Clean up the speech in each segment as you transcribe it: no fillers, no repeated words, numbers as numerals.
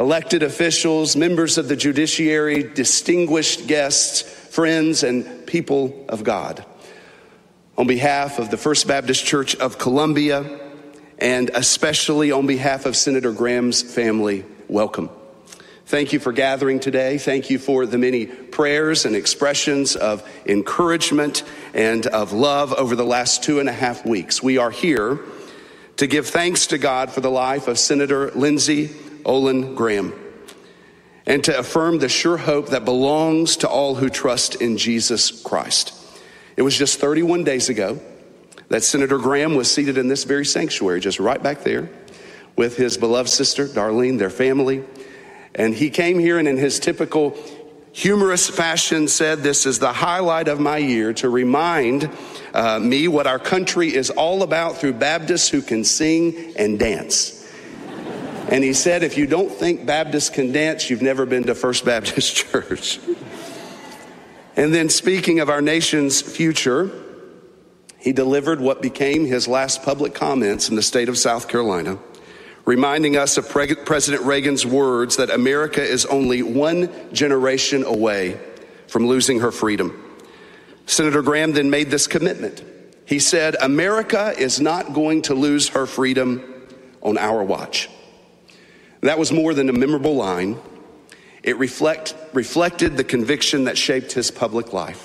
elected officials, members of the judiciary, distinguished guests, friends, and people of God. On behalf of the First Baptist Church of Columbia, and especially on behalf of Senator Graham's family, welcome. Thank you for gathering today. Thank you for the many prayers and expressions of encouragement and of love over the last 2.5 weeks. We are here to give thanks to God for the life of Senator Lindsey Olin Graham and to affirm the sure hope that belongs to all who trust in Jesus Christ. It was just 31 days ago that Senator Graham was seated in this very sanctuary, just right back there, with his beloved sister, Darlene, their family. And he came here and in his typical humorous fashion said, "This is the highlight of my year to remind me what our country is all about through Baptists who can sing and dance." And he said, if you don't think Baptists can dance, you've never been to First Baptist Church. And then speaking of our nation's future, he delivered what became his last public comments in the state of South Carolina, reminding us of President Reagan's words that America is only one generation away from losing her freedom. Senator Graham then made this commitment. He said, America is not going to lose her freedom on our watch. That was more than a memorable line. It reflected the conviction that shaped his public life.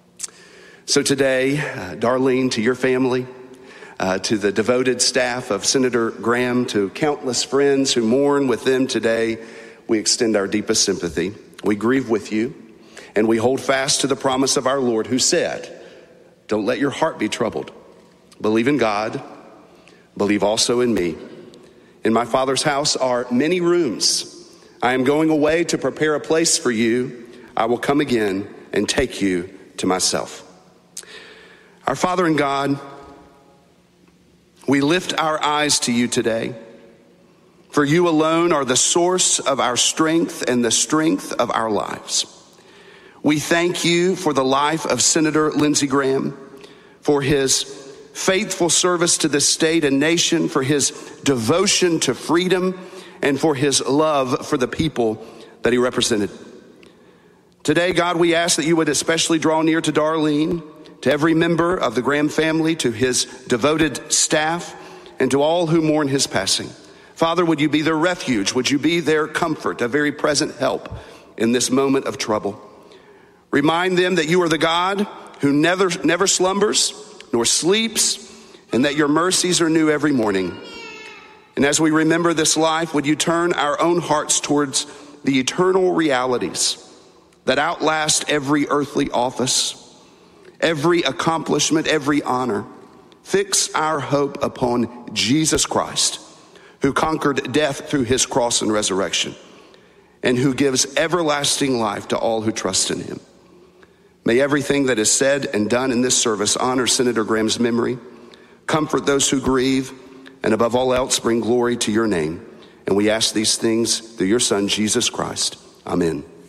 So today, Darlene, to your family, to the devoted staff of Senator Graham, to countless friends who mourn with them today, we extend our deepest sympathy. We grieve with you, and we hold fast to the promise of our Lord who said, don't let your heart be troubled. Believe in God, believe also in me. In my Father's house are many rooms. I am going away to prepare a place for you. I will come again and take you to myself. Our Father in God, we lift our eyes to you today, for you alone are the source of our strength and the strength of our lives. We thank you for the life of Senator Lindsey Graham, for his faithful service to this state and nation, for his devotion to freedom, and for his love for the people that he represented. Today, God, we ask that you would especially draw near to Darlene, to every member of the Graham family, to his devoted staff, and to all who mourn his passing. Father, would you be their refuge? Would you be their comfort, a very present help in this moment of trouble? Remind them that you are the God who never slumbers nor sleeps, and that your mercies are new every morning. And as we remember this life, would you turn our own hearts towards the eternal realities that outlast every earthly office, every accomplishment, every honor. Fix our hope upon Jesus Christ, who conquered death through his cross and resurrection, and who gives everlasting life to all who trust in him. May everything that is said and done in this service honor Senator Graham's memory, comfort those who grieve, and above all else, bring glory to your name. And we ask these things through your Son, Jesus Christ. Amen.